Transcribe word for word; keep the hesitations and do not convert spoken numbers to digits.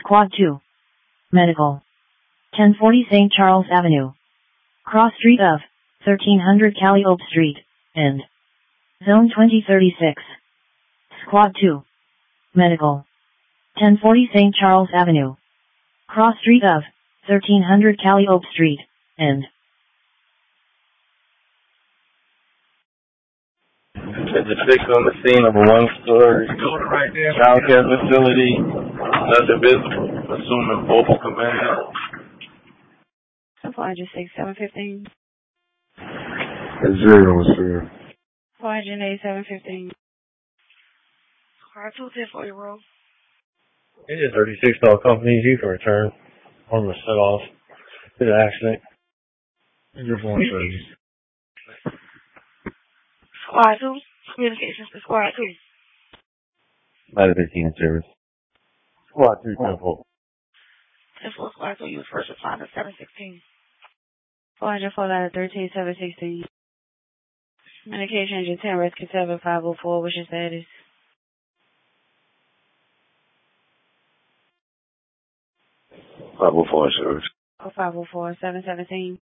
Squad two. Medical. ten forty Saint Charles Avenue. Cross Street of thirteen hundred Calliope Street, and Zone twenty thirty-six. Squad two. Medical. ten forty Saint Charles Avenue. Cross Street of thirteen hundred Calliope Street, and There's a fix on the scene of a one-story child care facility. Nothing visible. Assuming mobile command. four hundred six, seven fifteen. Zero, sir. four hundred eight, seven fifteen. Car two ten forty roll. It is thirty-six dollar companies. You can return. Arm was set off. Did an accident. Your phone service. Squad two. Communications to Squad two. Ladder fifteen service. Squad two, ten four. ten four Squad two, use first responder seven sixteen. four hundred four ladder thirteen, seven sixteen. Medication engine ten, rescue seven five oh four. What's your status? five oh four service. Oh five oh four, seven seventeen.